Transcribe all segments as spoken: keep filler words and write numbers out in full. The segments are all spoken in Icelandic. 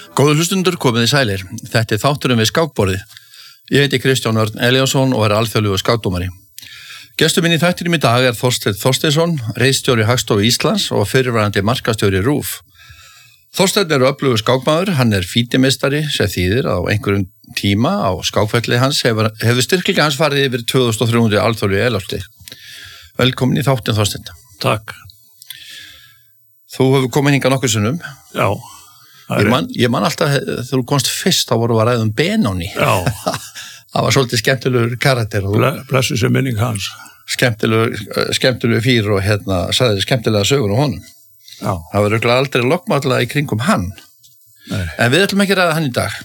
Góður hlustundur, komið í sælir. Þetta er þátturinn við skákborðið. Ég heiti Kristján Örn Elíasson og er alþjóðlegur skákdómari. Gestur minn í þættinum í dag er Þorsteinn Þorsteinsson, reiðstjóri Hagstofu Íslands og fyrirverandi markastjóri RÚV. Þorsteinn er öflugur skákmaður, hann er fítimeistari sem þýðir að á einhverjum tíma á skákferli hans hefur, hefur styrkleika hans farið yfir tvö þúsund þrjú hundruð alþjóðlegu elastig. Velkomin í þáttinn, Þorsteinn. Takk. Þú hefur komið hingað nokkur sinnum. Já. Ég man, ég man alltaf, þegar þú komst fyrst, þá voru að ræða um Benóni. Já. Það var svolítið skemmtilegur karakter. Ble, blessu sér minning hans. Skemmtilegur, skemmtilegur fyrir og hérna, sagði skemmtilega sögur á honum. Já. Það var örugglega aldrei lokkmála í kringum hann. Nei. En við ætlum ekki að ræða hann í dag.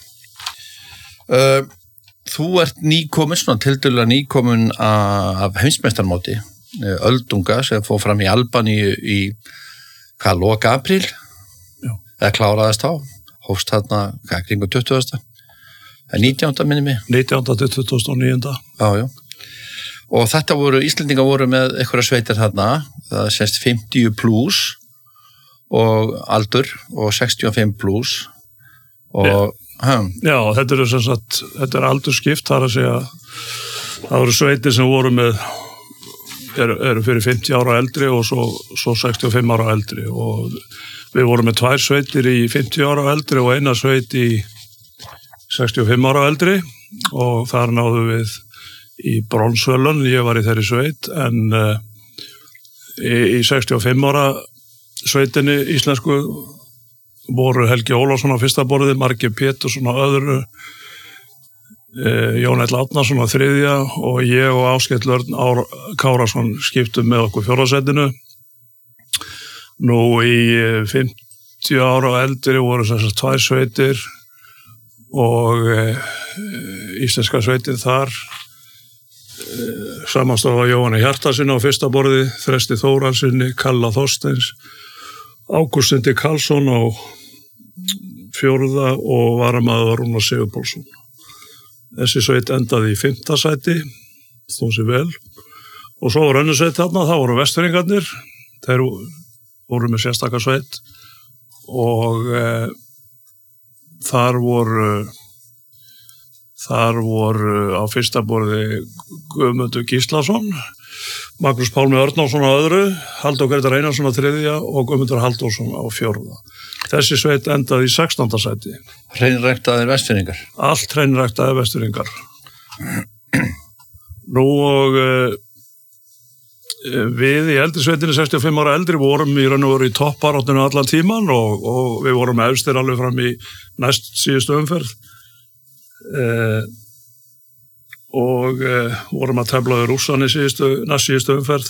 Uh, þú ert nýkomin, svona tiltölulega nýkomin af heimsmeistarmóti, öldunga sem fór fram í Albaníu í, hvað, loka apríl? Það kláraðist á, hófst þarna, hvað, kringum tuttugasta nítjánda minni mig. nítjánda til tuttugasta og níunda. Já, já. Og þetta voru, Íslendingar voru með einhverja sveitir þarna, það sést fimmtíu pluss og aldur og sextíu og fimm pluss. Og, já, já, þetta eru sem sagt, þetta er aldurskipt, það er að segja, það voru sveitir sem voru með, eru, eru fyrir fimmtíu ára eldri og svo, svo sextíu og fimm ára eldri og við vorum með tvær sveitir í fimmtíu ára eldri og eina sveit í sextíu og fimm ára eldri og þar náðu við í bronsverðlaun, ég var í þeirri sveit, en uh, í, í sextíu og fimm ára sveitinni íslensku voru Helgi Ólafsson á fyrsta borði, Margeir Pétursson á öðru, uh, Jón Egill Árnason á þriðja og ég og Áskell Örn Kárason skiptum með okkur fjórðasætinu. Nú í fimmtíu ára og eldri voru þessar tvær sveitir og e, íslenska sveitin þar e, samanstofa Jóhanni Hjartarsinni á fyrsta borði, Þresti Þórarsinni, Kalla Þorsteins, Ágústindi Karlsson á fjórða og varamaður Rúnar Sigurpálsson. Þessi sveit endaði í fimmta sæti, stóð sér vel. Og svo var önnur sveit þarna, það voru Vestfirðingarnir, þeir voru með sérstakar sveit og e, þar voru þar voru á fyrsta borði Guðmundur Gíslason, Magnús Pálmi Örnánsson á öðru, Halldór Grétar Einarsson á þriðja og Guðmundur Halldórsson á fjórða. Þessi sveit endaði í sextánda sæti. Hreinræktaðir Vestfirðingar. Allt hreinræktaðir Vestfirðingar. Nú og e, við í eldri sveitinni sextíu og fimm ára eldri vorum í raun og veru í toppbaráttinu allan tíman og, og við vorum efstir alveg fram í næst síðustu umferð eh, og eh, vorum að tefla við Rússan í síðustu, næst síðustu umferð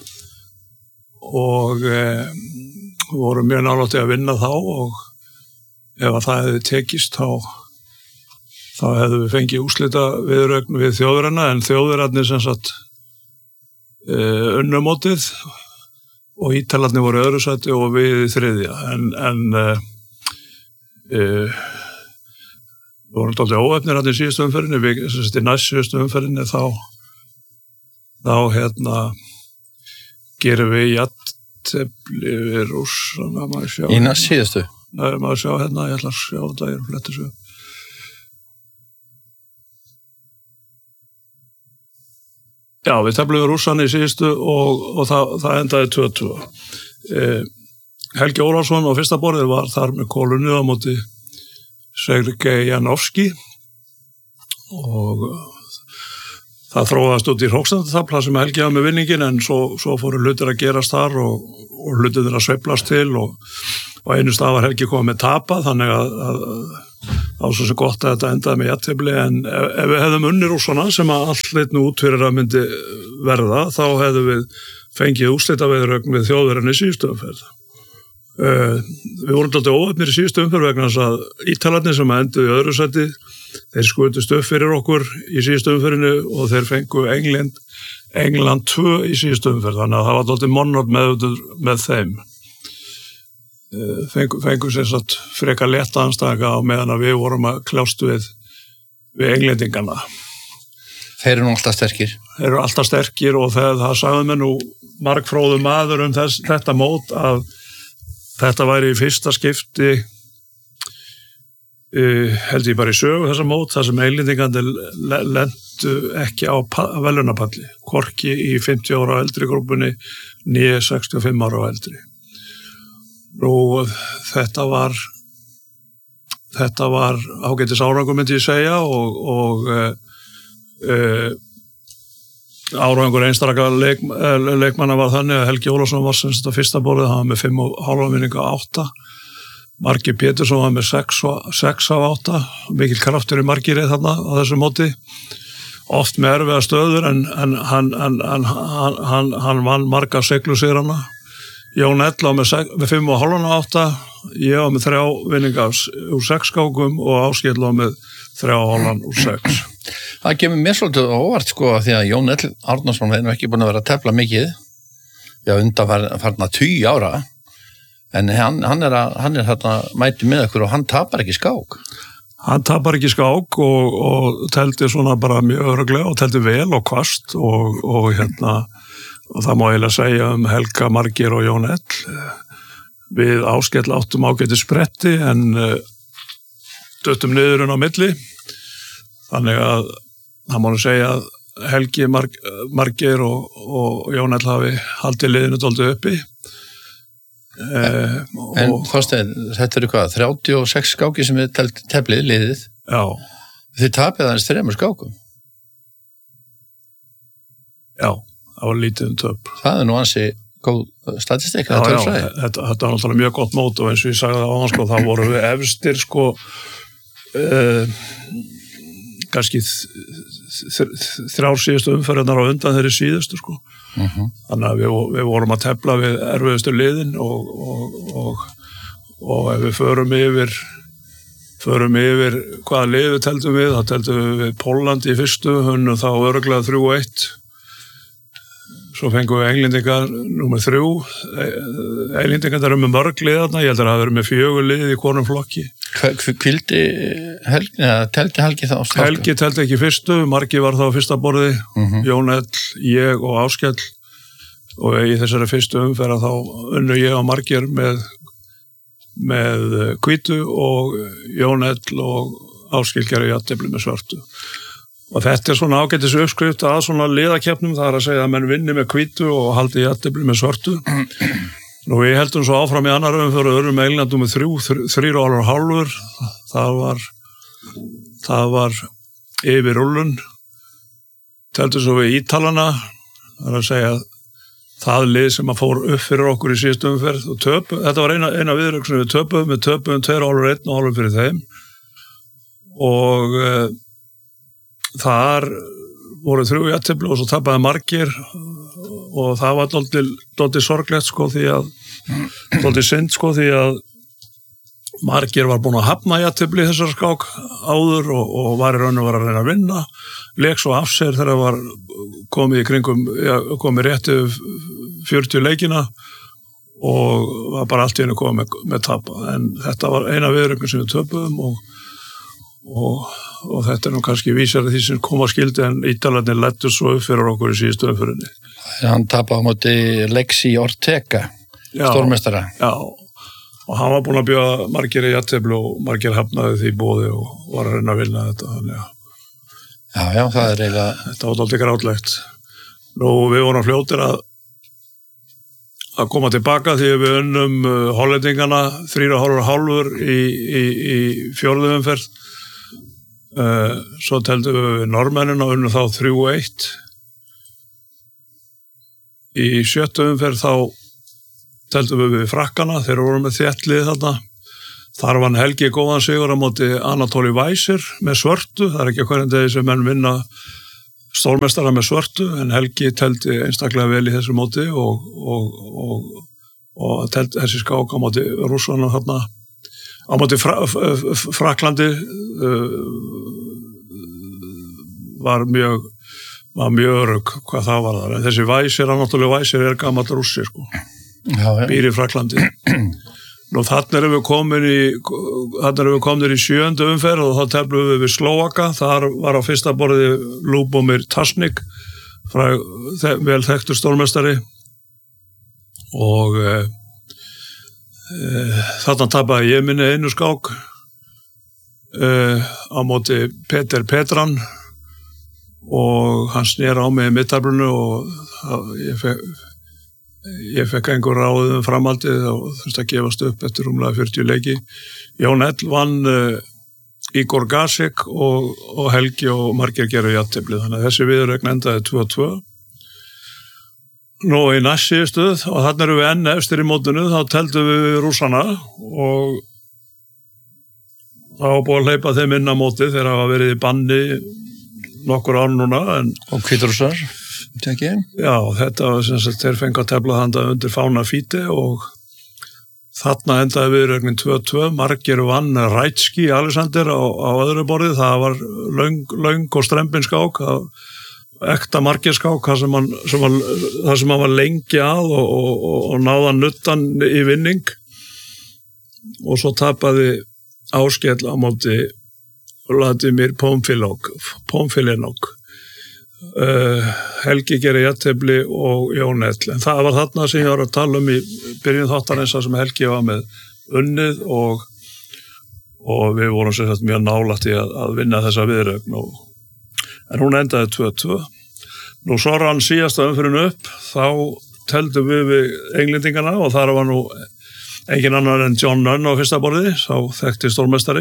og eh, vorum mjög nálægt í að vinna þá og ef að það hefði tekist þá þá hefðu við fengið úrslita viðureign við Þjóðverjana en Þjóðverjarnir sem sagt Uh, unnumótið og Ítalarnir voru öðru sæti og við í þriðja en, en uh, uh, við vorum dálítið óefnir hann í síðustu umferðinni við í næst síðustu umferðinni þá þá hérna gerum við jafntefli við Rússana maður sjá í næst síðustu? Nei, maður sjá hérna, ég ætla að sjá þetta ég er flettu svo Já, við teflum við Rússan í síðustu og, og það, það endaði tvö tvö. Eh, Helgi Ólafsson á fyrsta borðið var þar með kolunni á móti Sergej Janovski og það þróaðist út í hrókstandatafla sem Helgi hafði með vinningin en svo, svo fóru hlutir að gerast þar og, og hlutir að sveiflast til og, og einu stað var Helgi komið með tapa þannig að, að þá var svo gott að þetta endaði með jafntefli en ef, ef við hefðum unnir úr svona sem að allt leit nú út fyrir að myndi verða þá hefðum við fengið úrslitaviðureign við Þjóðverjana í síðustu umferð. Uh, við vorum alltaf óefnir í síðustu umferð vegna þess að Ítalarnir sem enduðu í öðru sæti þeir skutust upp fyrir okkur í síðustu umferðinu og þeir fengu England, England tvö í síðustu umferð þannig að það var alltaf monnort með, með þeim. Fengu, fengu sem sagt frekar létta andstæðinga á meðan að við vorum að kljást við við englendingana. Þeir eru nú alltaf sterkir. Þeir eru alltaf sterkir og það, það sagði mér nú margfróður maður um þess, þetta mót að þetta væri í fyrsta skipti uh, held ég bara í sögu þessa mót, þar sem Englendingandi lentu ekki á velunapalli, hvorki í fimmtíu ára og eldri grúpunni, né sextíu og fimm ára og eldri. Og þetta var þetta var ágætis árangur myndi ég segja og, og uh, uh, árangur einstaklega leik, leikmanna var þannig að Helgi Ólafsson var semst á fyrsta borðið, hann var með fimm og hálfa vinninga á átta, Margir Pétursson var með sex, sex af átta, mikil kraftur í Margiri þarna á þessu móti, oft með erfiða stöður en, en hann, hann, hann, hann, hann vann marga seglusigrana. Jón Ell á með, með fimm og hálfa átta, ég á með þrjá vinninga úr sex skákum og Áskell á með þrjá og hálfan úr sex. Það kemur mér svolítið óvart sko því að Jón Ell Árnason er ekki búin að vera að tefla mikið, já undanfarna tugi ára, en hann, hann er, að, hann er hérna mæti með okkur og hann tapar ekki skák. Hann tapar ekki skák og, og teldi svona bara mjög örugglega og teldi vel og kvast og, og hérna og það má eiginlega segja um Helga, Margir og Jón Ell. Við Áskell áttum ágæti spretti en uh, döttum niðurinn á milli. Þannig að það má nú segja að Helgi, Marg, Margir og, og Jón Ell hafi haldið liðinu dálítið uppi. Uh, en Þorsteinn, þetta eru hvað, þrjátíu og sex skáki sem við teflið liðið. Já. Þið tapið aðeins þremur skákum. Já. Það var lítið um töp. Það er nú ansi góð statistik. Já, já, þetta, þetta var náttúrulega mjög gott mót og eins og ég sagði það á hann sko, þá voru við efstir sko uh, kannski þrjár síðustu umferðarnar á undan þeirri síðustu sko. Uh-huh. Þannig að við, við vorum að tefla við erfiðustu liðin og, og, og, og ef við förum yfir förum yfir hvaða lið við teldum við, þá teldum við Pólland í fyrstu, hunnum þá örugglega þrjú eitt. Svo fengum við Englendingar númer þrjú. Englendingar eru með mörg liðarna, ég held að það eru með fjögur lið í hvorum flokki. Hvildi Helgi, eða teldi Helgi þá? Státtu? Helgi teldi ekki fyrstu, Margir var þá á fyrsta borði, uh-huh. Jón Ell, ég og Áskell og í þessari fyrstu umferð þá unnu ég og Margir með, með hvítu og Jón Ell og Áskell gerði jafntefli með svörtu. Og þetta er svona ágætis uppskrift að svona liðakeppnum, það er að segja að menn vinni með hvítu og haldi jafntefli með svörtu. Nú við heldum svo áfram í annar umferð og öðrum með Englandum með þrjú, þrýr og hálfur hálfur. Það var, það var yfir rúllun. Teldum svo við Ítalana, það er að segja það lið sem að fór upp fyrir okkur í síðustu umferð og töpu. Þetta var eina, eina viðröksun við töpuðum, við töpuðum tveir og hálfur, einn og hálfur fyrir þeim. Og e, þar voru þrjú jafntefli og svo tapaði Margir og það var dálítið sorglegt sko því að dálítið synd sko því að Margir var búin að hafna jafntefli í þessar skák áður og, og var í raun og var að reyna að vinna, leik svo af sér þegar var komið í kringum, ja, komið rétt yfir fjörutíu leikina og var bara allt í einu komið með, með tapa, en þetta var eina viðröngum sem við töpuðum og, og og þetta er nú kannski vísar því sem koma skildi en Ítalarnir lettu svo upp fyrir okkur í síðustu umferðinni. Hann tapaði á móti Lexi Ortega, stórmeistara. Já, og hann var búin að bjóða Margir í jafntefli og Margir hafnaði því boði og var að reyna að vinna þetta. Þannig að já, já, það er eiginlega... Þetta var dálítið grátlegt. Nú við vorum fljótir að að koma tilbaka því við unnum uh, hollendingana þrír og hálfur hálfur í, í, í fjórðu umferð. Uh, svo teldum við Norðmennina og unnum þá þrjú eitt. Í sjöttu umferð þá teldum við Frakkana, þeir voru með þéttlið þarna. Þar vann Helgi góðan sigur á móti Anatoli Weiser með svörtu, það er ekki hverjum degi sem menn vinna stórmestara með svörtu, en Helgi teldi einstaklega vel í þessu móti og, og, og, og teldi þessi skák á móti Rússana þarna. Á móti Fra, Fraklandi uh, var mjög var mjög örugg hvað það var þar. En þessi Weiser, náttúrulega Weiser er gamall Rússi sko. Já, ja. Býr í Fraklandi. Nú þarna erum við komin í þarna erum við komin í sjöundu umferð og þá teflum við við Slóvaka. Þar var á fyrsta borði Lubomir Tasnik, frá vel þekktur stórmestari og e, þarna tapaði ég minni einu skák uh, á móti Peter Petran og hann snér á mig í miðtaflinu og það, ég fekk ég fekk einhver ráðum framhaldið og þurfti að gefast upp eftir rúmlega fjörutíu leiki. Jón Ell vann uh, Igor Gasek og, og Helgi og Margeir gerðu jafntefli, þannig að þessi viðureign endaði tvö tvö. Nú í næst síðustuð og þarna erum við enn efstir í mótinu, þá teldum við rússana og þá var búið að hleypa þeim inn á móti þegar hafa verið í banni nokkur ár núna. En, og hvítrússar, tekki? Já, þetta var sem sagt, þeir fengu að tefla þanda undir fána fíti og þarna endaði viðureignin tvö tvö. Margeir vann Rætski Alexander á, á öðru borðið, það var löng, löng og strembin skák, það ekta margirskák, það sem hann, sem hann, það sem hann var lengi að og, og, og, og náða nuttan í vinning og svo tapaði Áskell á móti Vladimir Pomfilinok Pomfilinok uh, Helgi gerir jafntefli og Jón Ell, en það var þarna sem ég var að tala um í byrjun þáttarins sem Helgi var með unnið og, og við vorum sem sagt mjög nálægt í að, að vinna þessa viðureign og en hún endaði tvö tvö. Nú svo rann síðasta umfyririnu upp, þá teldum við við englendingana og þar var nú engin annar en John Nunn á fyrsta borði, sá þekkti stórmeistari.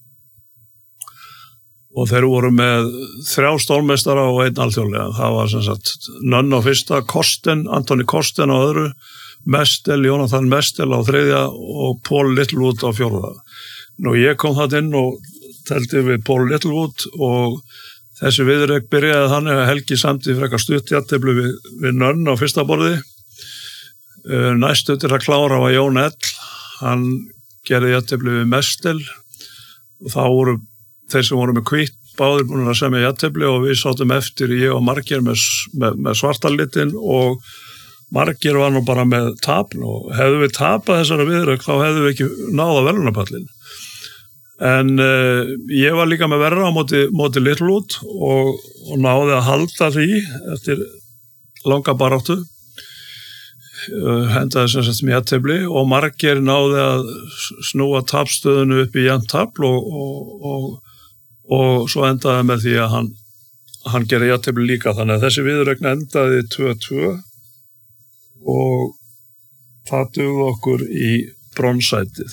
Og þeir voru með þrjá stórmeistara og einn alþjóðlega. Það var sem sagt Nunn á fyrsta, Kosten, Antoni Kosten á öðru, Mestel, Jonathan Mestel á þriðja og Paul Littlewood á fjórða. Nú ég kom það inn og teldi við Paul Littlewood og þessi viðureign byrjaði þannig að Helgi samti frekar stutt jafntefli við, við Nunn á fyrsta borði. Uh, næst eftir að klára var Jón Ell, hann gerði jafntefli við Mestel og þá voru þeir sem voru með hvítt báðir búin að semja jafntefli og við sátum eftir ég og Margeir með, með, með svartalitin og Margeir var nú bara með tapn og hefðu við tapað þessara viðureign þá hefðu við ekki náða verðlaunapallinn. En uh, ég var líka með verra á móti, móti Littlewood og, og náði að halda því eftir langa baráttu. Uh, hendaði sem sagt mér jafntefli og Margeir náði að snúa tapstöðunu upp í jafntafl og, og, og, og svo endaði með því að hann, hann gerði jafntefli líka. Þannig að þessi viðureign endaði tvö tvö og það dugði okkur í bronsætið.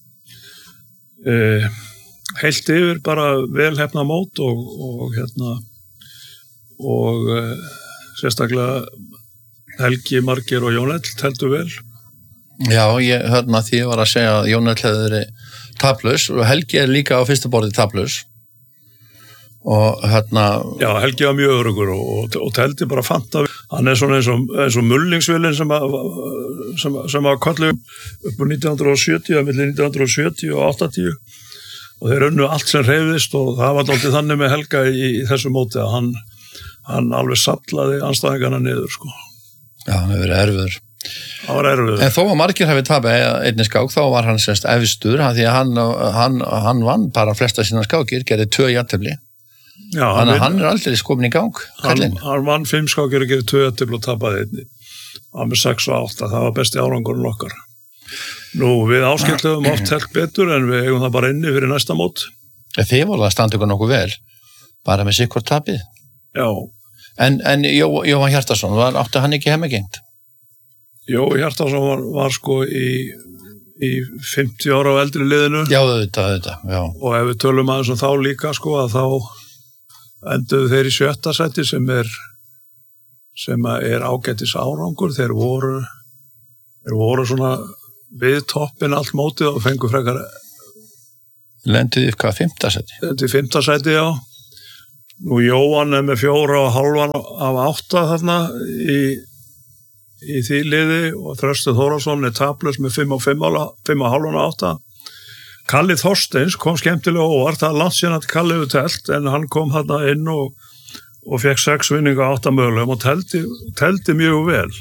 Uh, heilt yfir bara vel hefna mót og, og hérna og uh, sérstaklega Helgi, Margeir og Jón Ell teldu vel. Já, ég hörna því ég var að segja að Jón Ell hefði verið taplaus og Helgi er líka á fyrsta borði taplaus og hérna Já, Helgi var mjög örugur og, og, og teldi bara fanta hann er svona eins og, eins og mullingsvilin sem að sem, sem að kallu upp á nítján hundruð sjötíu að milli nítján hundruð sjötíu og áttatíu og þeir unnu allt sem hreyfðist og það var alltaf þannig með Helga í, í þessu móti að hann, hann alveg sallaði andstæðingarna niður sko. Já, hann hefur verið erfiður. Það var erfiður. En þó að Margeir hafi tapað einni skák þá var hann semst efstur því að hann, hann, hann vann bara flesta sína skákir, gerði tvö jafntefli. Já, þannig að hann er aldrei skomin í gang. Hann, hann vann fimm skákir og gerði tvö jafntefli og tapaði einni. Hann með sex og átta, það var besti árangurinn okkar. Nú, við áskiltum oft helt betur en við eigum það bara inni fyrir næsta mót. Þið voru að standa ykkur nokkuð vel, bara með sikkvort tapið. Já. En, en Jó, Jóhann Hjartarson, var, átti hann ekki hemmagengt? Jó, Hjartarson var, var sko í, í fimmtíu ára á eldri liðinu. Já, auðvitað, auðvitað, já. Og ef við tölum aðeins um þá líka sko að þá enduðu þeir í sjötta sæti sem er sem er ágætis árangur. Þeir voru þeir voru svona við toppin allt mótið og fengu frekar Lenduð í hvað, fimmta sæti? Þetta er fimmta sæti, já. Nú Jóhann er með fjóra og halvan af átta þarna í, í því liði og Þröstur Þórðarsson er taplaus með fimm og fimm og halvan af átta. Kalli Þorsteins kom skemmtilega óvart, það er langt síðan að Kalli hefur telt en hann kom þarna inn og, og fekk sex vinninga á átta mögulegum og teldi, teldi mjög vel.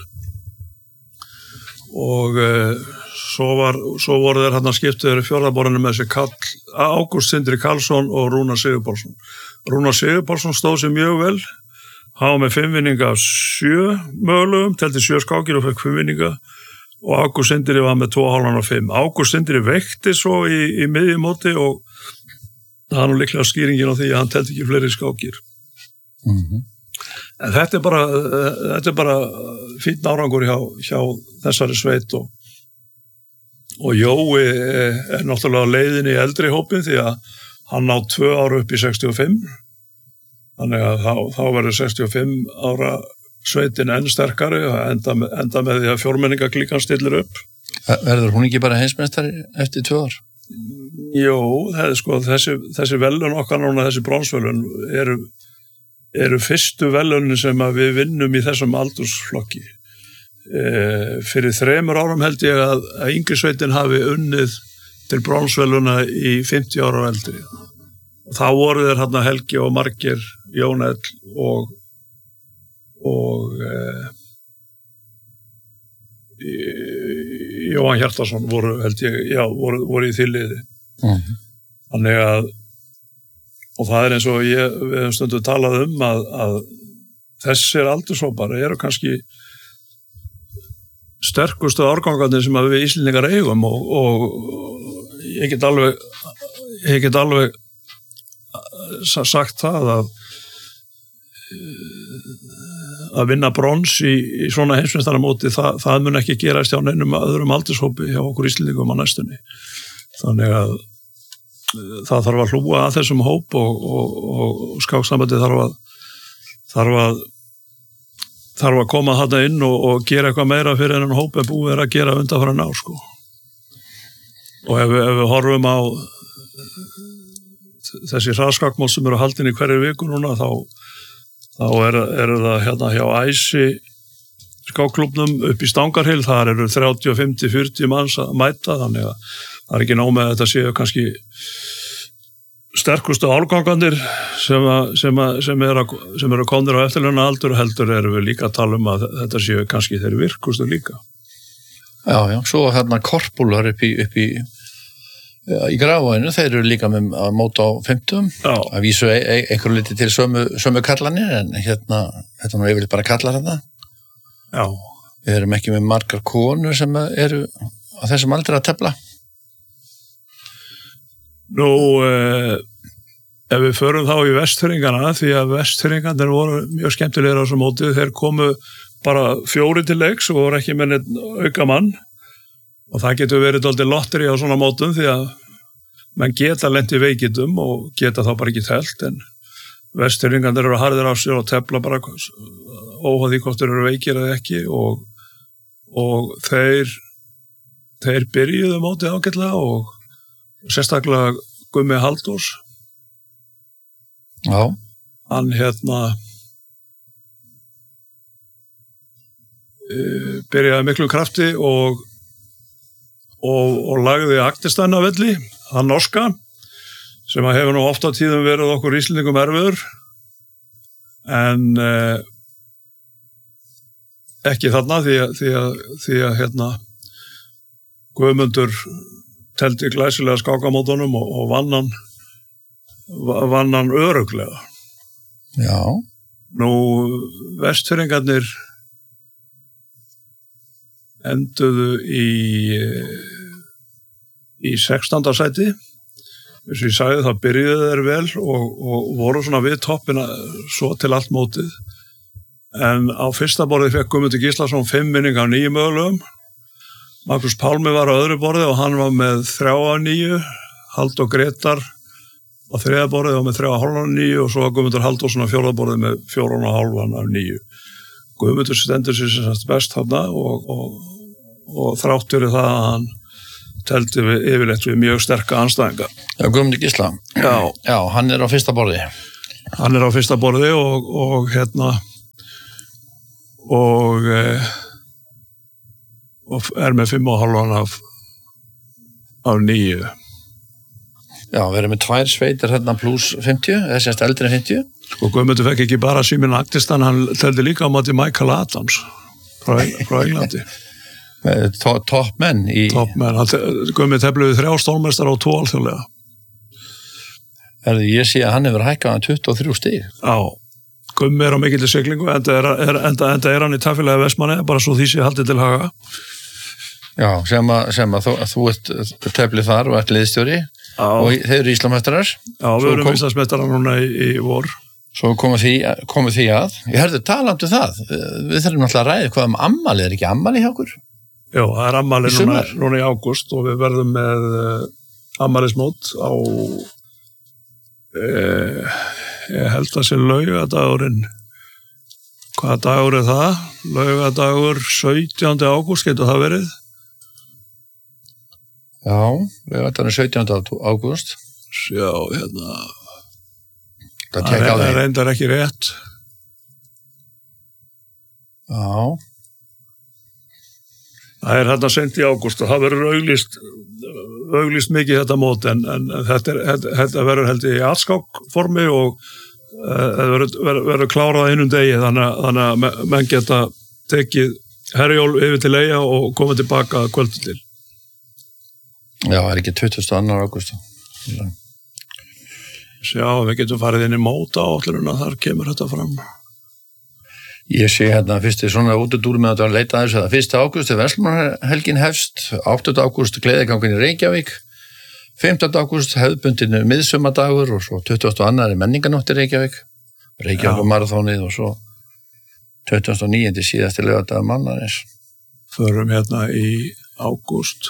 Og uh, svo, var, svo voru þeir hann að skipta þeir í fjórðaborðinu með þessi Kall, Ágúst Sindri Karlsson og Rúnar Sigurpálsson. Rúnar Sigurpálsson stóð sér mjög vel, hann var með fimm vinninga af sjö mögulegum, teldi sjö skákir og fekk fimm vinninga og Ágúst Sindri var með tvo hálfan og fimm. Ágúst Sindri veikti svo í, í miðjumóti og, það er nú líklega skýringin á því að hann teldi ekki fleiri skákir. Mm-hmm. En þetta er bara, þetta er bara fínn árangur hjá, hjá þessari sveit og, og Jói er náttúrulega á leiðinni í eldri hópin því að hann ná tvö ára upp í sextíu og fimm. Þannig að þá, þá verður sextíu og fimm ára sveitin enn sterkari og enda, enda með því að fjórmenningaklíkan stillir upp. Verður hún ekki bara heimsmeistari eftir tvö ár? Jú, það er sko þessi, þessi velun okkar núna, þessi bronsvelun eru, eru fyrstu velunin sem að við vinnum í þessum aldursflokki. E, fyrir þremur árum held ég að, að yngri sveitin hafi unnið til bronsveluna í fimmtíu ára og eldri. Og þá voru þeir hérna Helgi og Margir, Jón Ell og og eh, Jóhann Hjartarson voru, held ég, já, voru, voru í þilliði. Mm-hmm. Þannig að, og það er eins og ég, við höfum stundu talað um að, að þessir aldurshópar eru kannski sterkustu árgangarnir sem að við Íslendingar eigum og, og ég get alveg, ég get alveg sagt það að að vinna brons í, í svona heimsmeistaramóti, það, það mun ekki gerast hjá neinum öðrum aldurshópi hjá okkur Íslendingum á næstunni. Þannig að það þarf að hlúa að þessum hóp og, og, og skáksambandi þarf að þarf að þarf að koma þarna inn og, og gera eitthvað meira fyrir enn hóp er búið er að gera undanfarin ár sko. Og ef, ef við horfum á þessi hraðskákmót sem eru haldin í hverju viku núna þá þá er, er það hérna hjá Æsi skákklúbnum upp í Stangarhyl, þar eru þrjátíu og fimm til fjörutíu manns að mæta, þannig að það er ekki nóg með að þetta séu kannski sterkustu árgangarnir sem, að, sem, að, sem, er að, sem eru komnir á eftirlauna aldur, heldur erum við líka að tala um að þetta séu kannski þeir virkustu líka. Já, já, svo hérna korpúlar upp í, upp í í Grafarvoginum, þeir eru líka með að móta á fimmtugum, að vísu e e einhverju liti til sömu, sömu kallanir en hérna, þetta nú yfirleitt bara kallar þetta. Já. Við erum ekki með margar konur sem eru á þessum aldri að tefla. Nú, eh, ef við förum þá í Vestfirðingana, því að Vestfirðingarnir voru mjög skemmtilegir á þessu móti, þeir komu bara fjóri til leiks og voru ekki með neitt auka mann. Og það getur verið dálítið lotteri á svona mótum því að menn geta lent í veikindum og geta þá bara ekki telt en Vestfirðingarnir eru harðir á sér og tefla bara óháð því hvort þeir eru veikir eða ekki og, og þeir þeir byrjuðu mótið ágætlega og sérstaklega Gummi Halldórs. Já. Hann hérna uh, byrjaði miklum krafti og Og, og lagði Agdistænavelli, hann norska, sem að hefur nú oft á tíðum verið okkur Íslendingum erfiður, en eh, ekki þarna því að, því að, því að hérna, Guðmundur teldi glæsilega skákamótunum og, og vann hann, vann hann öruglega. Já. Nú, Vestfirðingarnir enduðu í í sextánda sæti eins og ég sagði það byrjuðu þeir vel og, og voru svona við toppina svo til allt mótið en á fyrsta borði fekk Guðmundur Gíslason fimm vinning af níu mögulegum Magnús Pálmi var á öðru borði og hann var með þrjá af níu Halldór Gretar á þriðja borði og með þrjá af hálfan af níu og svo var Guðmundur Halldórsson á fjórða borði með fjóran og hálfan af níu Guðmundur stendur sér sem sagt best þarna og, og, og þrátt fyrir það að hann teldi við yfirleitt við mjög sterka andstæðinga. Já, Guðmundur Gísla. Já. Já, hann er á fyrsta borði. Hann er á fyrsta borði og, og hérna og, eh, og er með fimm og hálfan af, af níu. Já, við erum með tvær sveitir hérna pluss fimmtíu, eða sérst eldri en fimmtíu. Sko Guðmundur fekk ekki bara Síminn Agdistan, hann teldi líka á móti Michael Adams frá, frá Englandi. To, topp menn í... Topp menn, Guðmundur tefluði þrjá stórmeistar og tvo alþjóðlega. Erðu, ég sé að hann hefur hækkað hann tuttugu og þrjú stig. Já, Gummi er á mikilli siglingu, enda er, er, enda, enda er hann í tafélagi Vestmanni, bara svo því sé haldið til haga. Já, sem að, sem að þú, þú ert teflið þar og ert liðstjóri. Já. Og þeir eru Íslandsmeistarar. Já, við erum kom... Íslandsmeistarar núna í, í vor. Svo komum því, komu því að. Ég herði talandi um það. Við þurfum náttúrulega að ræða hvað um ammali. Er ekki ammali hjá okkur? Já, það er ammali núna, núna í ágúst og við verðum með uh, ammælismót á uh, ég held að sé laugadagurinn. Hvaða dagur er það? Laugadagur sautjánda ágúst getur það verið? Já, laugadagur sautjánda ágúst. Já, hérna... Það, það er reyndar ekki rétt. Já. Það er hérna sent í ágúst og það verður auglýst, auglýst mikið þetta mót en, en þetta, er, þetta, þetta verður held í allskákformi og það verður, verður klárað einum degi þannig, þannig að menn geta tekið Herjólf yfir til Eyja og komið tilbaka kvöldu til. Já, það er ekki tuttugasta og annan ágúst. Já, við getum farið inn í móta áallurinn að þar kemur þetta fram. Ég sé hérna fyrst í svona útudúr með að leita þessu að fyrsta ágúst er Vestmannahelgin hefst, áttunda ágúst gleðigangin í Reykjavík, fimmtánda ágúst hefðbundinu miðsumadagur og svo tuttugasta og annan er menninganótt í Reykjavík, Reykjavík og marathónið og svo tuttugasta og níunda síðasti laugardagur mannarins. Förum hérna í ágúst.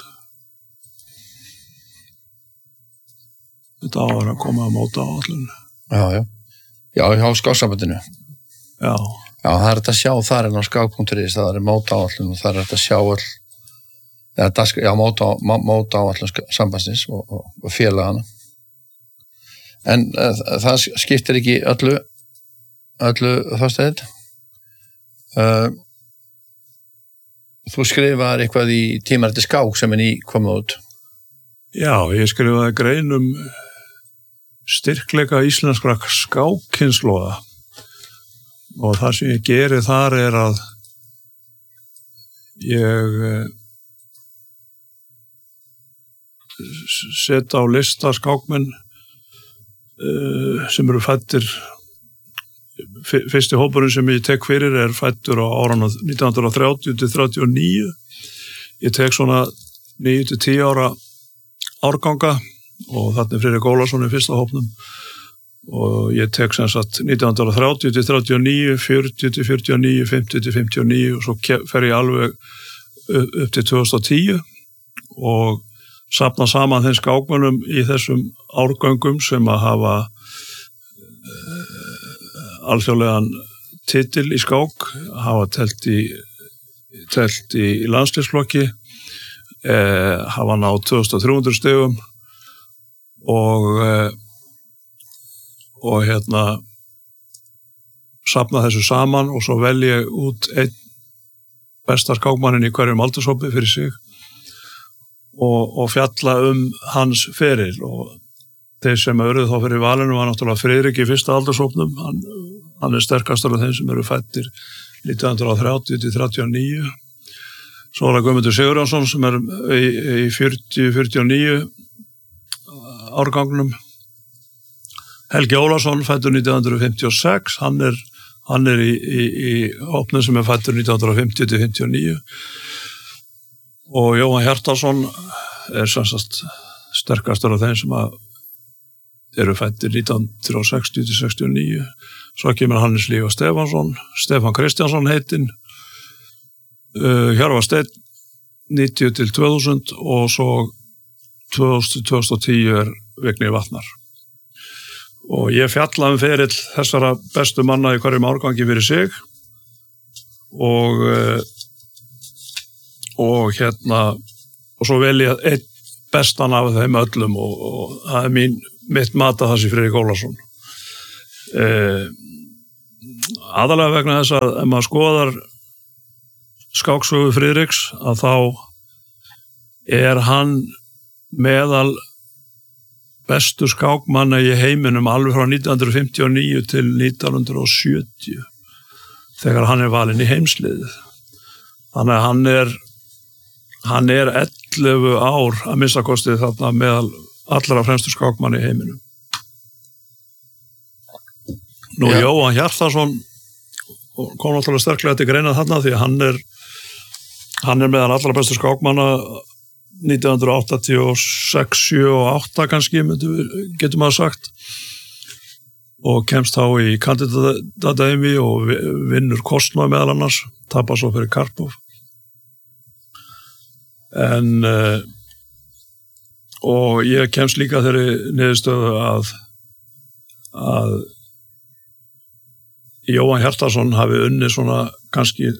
Þetta áður að koma að móta áallun. Já, já. Já, hjá skáksambandinu. Já. Já, það er þetta að sjá þar en á skák punktur is, það er móta áallun og það er þetta að sjá all Ja, já, móta, móta á allan sambandsins og, og, og félagana. En uh, það skiptir ekki öllu, öllu þástæðið. Uh, þú skrifaðir eitthvað í tímariti skák sem er ný komið út. Já, ég skrifaði grein um styrkleika íslenskra skákkynnslóða og það sem ég geri þar er að ég setja á lista skákmenn uh, sem eru fættir fyrsti hópurinn sem ég tek fyrir er fættur á árana nítján hundruð þrjátíu til þrjátíu og níu ég tek svona níu til tíu ára árganga og þarna er Friðrik Ólafsson í fyrsta hópnum og ég tek sem sagt nítján hundruð þrjátíu til þrjátíu og níu, fjörutíu til fjörutíu og níu, fimmtíu til fimmtíu og níu og svo fer ég alveg upp til tvö þúsund og tíu og safna saman þeim skákmönnum í þessum árgöngum sem að hafa uh, alþjóðlegan titil í skák, hafa telt í, telt í, í landsliðsflokki, eh, hafa náð tvö þúsund og þrjú hundruð stigum og, eh, og hérna safna þessu saman og svo velja ég út einn besta skákmannin í hverjum aldurshópi fyrir sig Og, og fjalla um hans feril og þeir sem eru þá fyrir valinu var náttúrulega Friðrik í fyrsta aldurshópnum hann, hann er sterkastur af þeim sem eru fættir nítján hundruð þrjátíu til þrjátíu og níu svo er það Guðmundur Sigurjónsson sem er í, í fjörutíu til fjörutíu og níu árgangnum Helgi Ólafsson fættur nítján hundruð fimmtíu og sex hann er, hann er í, í, í hópnum sem er fættur nítján hundruð fimmtíu til fimmtíu og níu og Jóhann Hjartarson er samsagt sterkastur af þeim sem að eru fættir nítján hundruð sextíu til sextíu og níu. Svo kemur Hannes Lífa Stefansson, Stefán Kristjánsson heitinn, uh, Hjörvar Steinn níutíu til tvö þúsund og svo tvö þúsund til tvö þúsund og tíu er Vignir Vatnar. Og ég fjalla um ferill þessara bestu manna í hverjum árgangi fyrir sig og uh, og hérna og svo vel ég einn bestan af þeim öllum og, og það er mín, mitt mat að það sé Friðrik Ólafsson eh, aðalega vegna þess að ef maður skoðar skáksögu Friðriks að þá er hann meðal bestu skákmanna í heiminum alveg frá nítján hundruð fimmtíu og níu til nítján hundruð sjötíu þegar hann er valinn í heimsliðið þannig að hann er Hann er ellefu ár að minnstakosti þarna meðal allra fremstu skákmanni í heiminum. Nú, ja. Jóhann Hjartarson kom náttúrulega sterklega til greina þarna því að hann er, hann er meðal allra bestu skákmanna nítján hundruð áttatíu og sex, sjö og átta kannski, getur maður sagt. Og kemst þá í kandidatadæmi og vinnur Kostnói meðal annars, tapar svo fyrir Karpov. En, uh, og ég kemst líka þeirri niðurstöðu að, að Jóhann Hjartarson hafi unnið svona kannski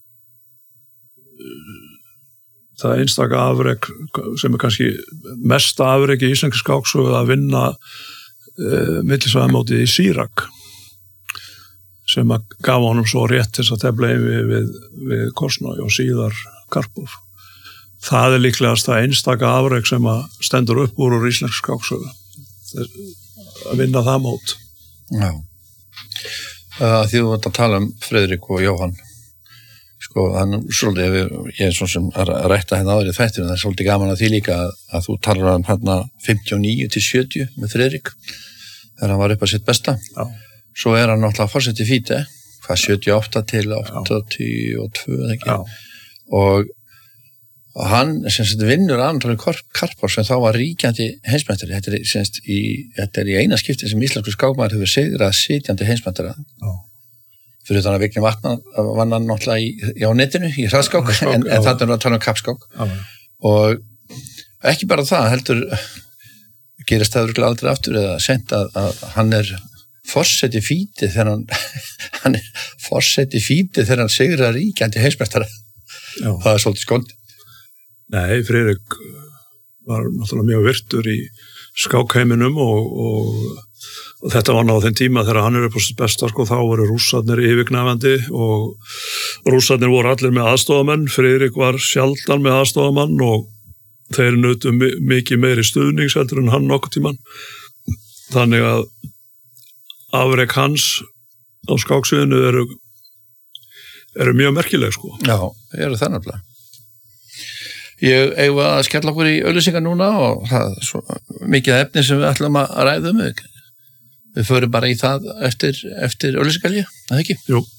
það einstaka afrek sem er kannski mesta afrek í íslenski skáksögu að vinna uh, millisvæðamótið í Sýrak sem að gaf honum svo rétt til að tefla yfir við, við Kostnói og síðar Karpov. Það er líklegast það einstaka afrek sem að stendur upp úr úr íslenski skáksögu að vinna það mót. Já. Uh, því þú vart að tala um Friðrik og Jóhann. Sko, hann, svolítið, ég er svona sem að rætta hérna áður í þættinu, það er svolítið gaman að því líka að, að þú talar um hérna fimmtíu og níu til sjötíu með Friðrik, þegar hann var upp að sitt besta. Já. Svo er hann náttúrulega forseti Fíte, hvað sjötíu og átta til áttatíu og tvö, eða ekki? Já. Og, og hann, sem sagt, vinnur Anatoli Karpov sem þá var ríkjandi heimsmeistari. Þetta er, semst, í, þetta er í eina skipti sem íslensku skákmaður hefur sigrað sitjandi heimsmeistara. Já. Fyrir þannig að Vigni Vatna vann hann náttúrulega í, í á netinu, í hraðskák, en, en þetta er að tala um kappskák. Og ekki bara það, heldur gerist það örugglega aldrei aftur eða sent að, að hann er forseti Fíte þegar hann, hann er forseti Fíte þegar hann sigrar ríkjandi heimsmeistara. Það er svolítið skond. Nei, Friðrik var náttúrulega mjög virtur í skákheiminum og, og og þetta var náðu þeim tíma þegar hann er upp á sitt besta, sko, þá voru rússarnir yfirgnæfandi og rússarnir voru allir með aðstofamenn, Friðrik var sjaldan með aðstofamann og þeir nutu mikið meiri stuðnings heldur en hann nokkuð tíman. Þannig að afrek hans á skáksviðinu eru, eru mjög merkileg, sko. Já, eru það nefnilega. Ég eigum að skella okkur í auglýsingar núna og það er svo mikið efni sem við ætlum að ræða um. Við förum bara í það eftir, eftir auglýsingar, eða ekki? Jú.